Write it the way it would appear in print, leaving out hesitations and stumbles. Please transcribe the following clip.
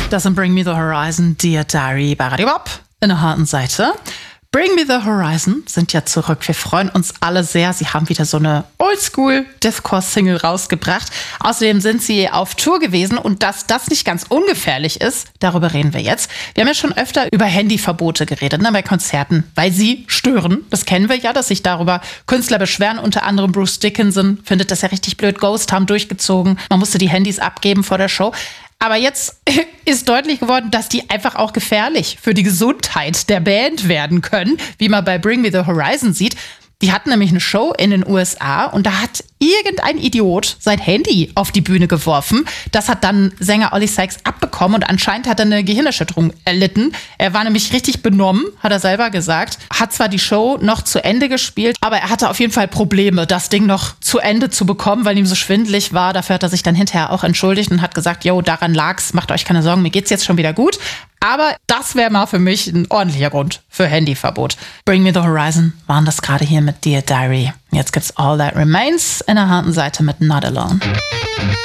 Das sind Bring Me The Horizon, Dear Diary bei Radio Bob in der harten Seite. Bring Me The Horizon sind ja zurück. Wir freuen uns alle sehr. Sie haben wieder so eine Oldschool-Deathcore-Single rausgebracht. Außerdem sind sie auf Tour gewesen und dass das nicht ganz ungefährlich ist, darüber reden wir jetzt. Wir haben ja schon öfter über Handyverbote geredet, bei Konzerten, weil sie stören. Das kennen wir ja, dass sich darüber Künstler beschweren. Unter anderem Bruce Dickinson findet das ja richtig blöd. Ghost haben durchgezogen. Man musste die Handys abgeben vor der Show. Aber jetzt ist deutlich geworden, dass die einfach auch gefährlich für die Gesundheit der Band werden können, wie man bei Bring Me The Horizon sieht. Die hatten nämlich eine Show in den USA und da hat irgendein Idiot sein Handy auf die Bühne geworfen. Das hat dann Sänger Oli Sykes abbekommen und anscheinend hat er eine Gehirnerschütterung erlitten. Er war nämlich richtig benommen, hat er selber gesagt. Hat zwar die Show noch zu Ende gespielt, aber er hatte auf jeden Fall Probleme, das Ding noch zu Ende zu bekommen, weil ihm so schwindelig war. Dafür hat er sich dann hinterher auch entschuldigt und hat gesagt, jo, daran lag's, macht euch keine Sorgen, mir geht's jetzt schon wieder gut. Aber das wäre mal für mich ein ordentlicher Grund für Handyverbot. Bring Me The Horizon waren das gerade hier mit Dear Diary. Jetzt gibt's All That Remains in der harten Seite mit Not Alone.